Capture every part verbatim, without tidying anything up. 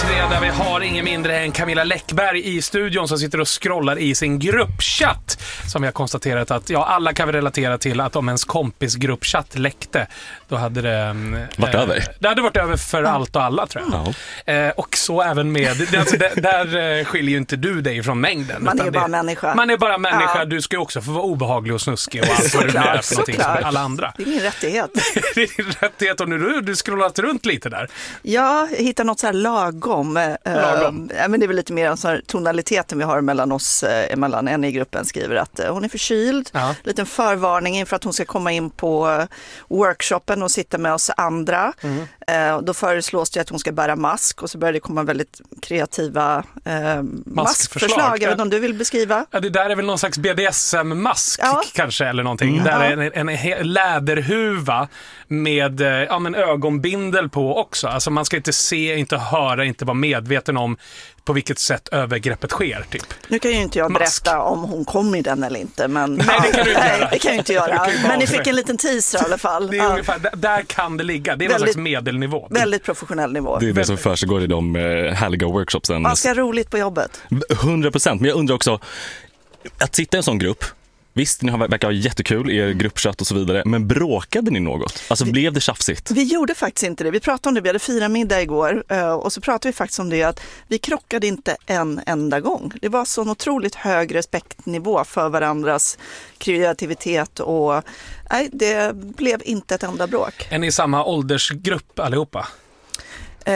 fredag. Vi har ingen mindre än Camilla Läckberg i studion som sitter och scrollar i sin gruppchatt. Som vi har konstaterat att ja, alla kan vi relatera till att om ens kompis gruppchatt läckte, då hade det varit eh, över. Det hade varit över för ja. allt och alla, tror jag. Ja. Eh, och så även med, det, alltså, det, där skiljer ju inte du dig från mängden. Man är det, bara människa. Man är bara människa. Ja. Du ska ju också få vara obehaglig och snuskig och allt vad du är för någonting som alla andra. Det är min rättighet. Det är din rättighet och nu du, du scrollat runt lite där. Ja, jag hittar något så här lagom. lagom. Uh, men det är väl lite mer en sån här tonaliteten vi har mellan oss, uh, mellan en i gruppen skriver att uh, hon är förkyld. Ja. Liten förvarning inför att hon ska komma in på uh, workshopen och sitta med oss andra. Mm. Uh, då föreslås det att hon ska bära mask och så börjar det komma väldigt kreativa uh, maskförslag. Jag vet inte om du vill beskriva? Ja, det där är väl någon slags B D S M-mask ja. kanske eller någonting. Mm. Där Ja. är en, en läderhuva med ja, men ögonbindel på också. Alltså man ska inte se, inte höra, inte vara medveten om på vilket sätt övergreppet sker, typ. Nu kan ju inte jag Mask. berätta om hon kom i den eller inte, men nej, det kan du inte nej, göra. Det kan jag inte göra. Men ni fick en liten teaser i alla fall. Det är ja. ungefär, där, där kan det ligga. Det är väldigt, någon slags medelnivå. Väldigt professionell nivå. Det är det som försiggår i de eh, härliga workshopsen. Ganska roligt på jobbet. hundra procent, men jag undrar också att sitta i en sån grupp. Visst, ni har, verkar ha jättekul i er gruppchatt och så vidare, men bråkade ni något? Alltså vi, blev det tjafsigt? Vi gjorde faktiskt inte det. Vi pratade om det, vi hade fyra middag igår och så pratade vi faktiskt om det att vi krockade inte en enda gång. Det var så en otroligt hög respektnivå för varandras kreativitet och nej, det blev inte ett enda bråk. Är ni i samma åldersgrupp allihopa? Eh,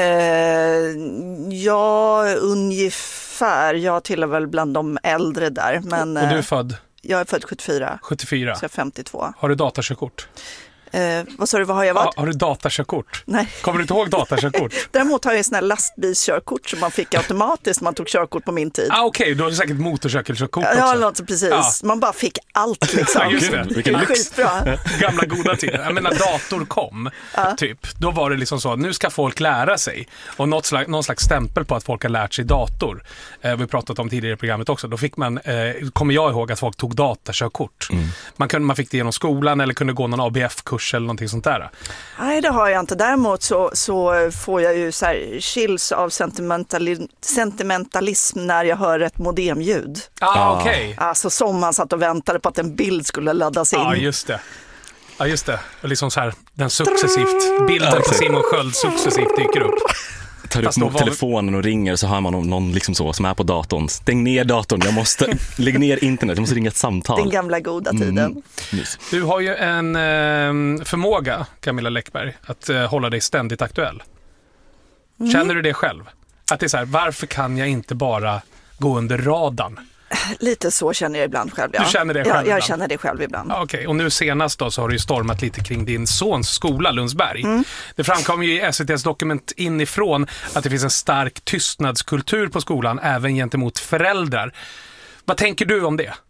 ja, ungefär. Jag tillhör väl bland de äldre där. Men, och du är född? Jag är född sjuttiofyra. sjuttiofyra. Så jag är femtiotvå. Har du datakörkort? Eh, vad sa du, vad har jag varit? Ja, har du datakörkort? Nej. Kommer du inte ihåg datakörkort? Däremot har jag en sån här lastbilskörkort som man fick automatiskt när man tog körkort på min tid. Ah, okej, okay. Du har säkert motorcykelkörkort också. Ja, något precis. Ja. Man bara fick allt liksom. Ja, just det. Vilken lyx. Skitbra. Gamla goda tider. Jag menar, dator kom, ja. typ. Då var det liksom så, nu ska folk lära sig. Och något slags, någon slags stämpel på att folk har lärt sig dator. Eh, vi pratat om tidigare i programmet också. Då fick man, eh, kommer jag ihåg att folk tog datakörkort. Mm. Man, kunde, man fick det genom skolan eller kunde gå någon A B F-kurs eller någonting sånt där. Nej, det har jag inte. Däremot så, så får jag ju så här chills av sentimentali- sentimentalism när jag hör ett modemljud. Ah, okej. Okay. Alltså som man satt och väntade på att en bild skulle laddas in. Ja, just det. Ja, just det. Och liksom så här, den successivt, bilden på Simon Sköld successivt dyker upp. Tar upp var... telefonen och ringer så hör man någon liksom så som är på datorn. Stäng ner datorn, jag måste lägga ner internet, jag måste ringa ett samtal. Den gamla goda tiden. Mm. Yes. Du har ju en eh, förmåga, Camilla Läckberg, att eh, hålla dig ständigt aktuell. Mm. Känner du det själv? Att det är så här, varför kan jag inte bara gå under radarn? Lite så känner jag ibland själv. Ja. Du känner det själv? Ja, jag ibland. känner det själv ibland. Okej, okay. Och nu senast då så har du ju stormat lite kring din sons skola, Lundsberg. Mm. Det framkom ju i S V T:s dokument inifrån att det finns en stark tystnadskultur på skolan, även gentemot föräldrar. Vad tänker du om det?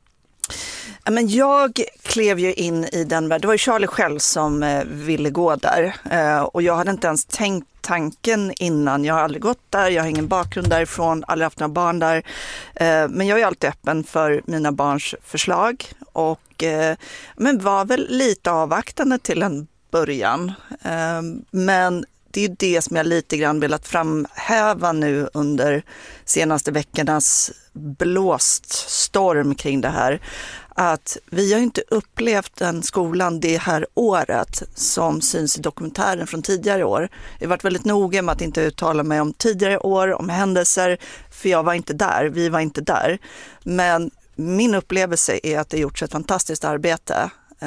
Men jag klev ju in i den världen. Det var ju Charlie själv som eh, ville gå där. Eh, och jag hade inte ens tänkt tanken innan. Jag har aldrig gått där, jag har ingen bakgrund därifrån, aldrig haft några barn där. Eh, men jag är alltid öppen för mina barns förslag. Och, eh, men var väl lite avvaktande till en början. Eh, men det är det som jag lite grann velat framhäva nu under senaste veckornas blåst storm kring det här. Att vi har inte upplevt den skolan det här året som syns i dokumentären från tidigare år. Jag har varit väldigt noga med att inte uttala mig om tidigare år, om händelser, för jag var inte där, vi var inte där. Men min upplevelse är att det gjorts ett fantastiskt arbete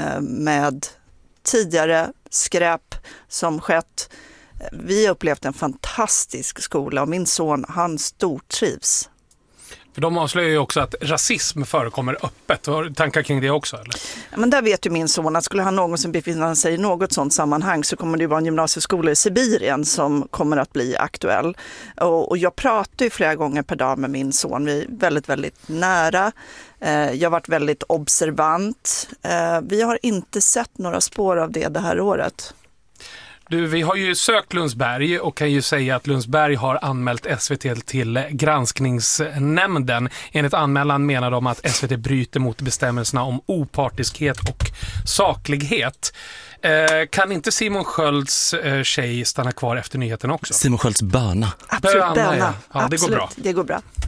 med tidigare skräp som skett. Vi har upplevt en fantastisk skola och min son, han stortrivs. För de avslöjar ju också att rasism förekommer öppet. Har du tankar kring det också? Eller? Ja, men där vet ju min son att skulle han någonsin befinna sig i något sådant sammanhang så kommer det ju vara en gymnasieskola i Sibirien som kommer att bli aktuell. Och, och jag pratar ju flera gånger per dag med min son. Vi är väldigt, väldigt nära. Eh, jag har varit väldigt observant. Eh, vi har inte sett några spår av det det här året. Du, vi har ju sökt Lundsberg och kan ju säga att Lundsberg har anmält S V T till granskningsnämnden. Enligt anmälan menar de att S V T bryter mot bestämmelserna om opartiskhet och saklighet. Eh, kan inte Simon Skölds eh, tjej stanna kvar efter nyheten också? Simon Skölds böna. Absolut, Böna, böna. ja. Ja, det går Absolut, bra. Det går bra.